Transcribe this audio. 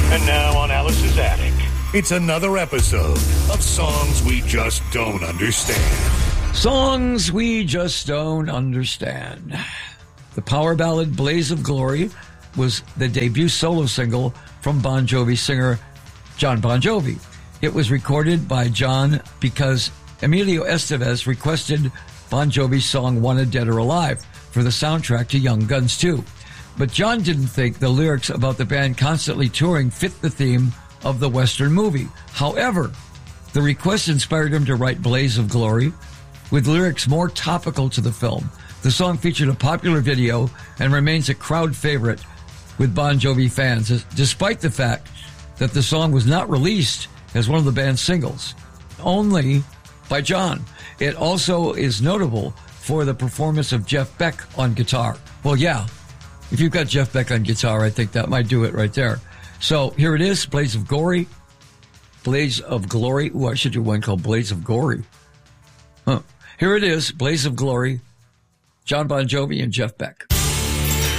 And now on Alice's Attic. It's another episode of Songs We Just Don't Understand. Songs we just don't understand. The power ballad Blaze of Glory was the debut solo single from Bon Jovi singer Jon Bon Jovi. It was recorded by John because Emilio Estevez requested Bon Jovi's song Wanted Dead or Alive for the soundtrack to Young Guns 2. But John didn't think the lyrics about the band constantly touring fit the theme of the Western movie. However, the request inspired him to write Blaze of Glory with lyrics more topical to the film. The song featured a popular video and remains a crowd favorite with Bon Jovi fans, despite the fact that the song was not released as one of the band's singles, only by John. It also is notable for the performance of Jeff Beck on guitar. Well, yeah, if you've got Jeff Beck on guitar, I think that might do it right there. So here it is, Blaze of Glory. Blaze of Glory. Ooh, I should do one called Blaze of Gory. Here it is, Blaze of Glory, Jon Bon Jovi and Jeff Beck.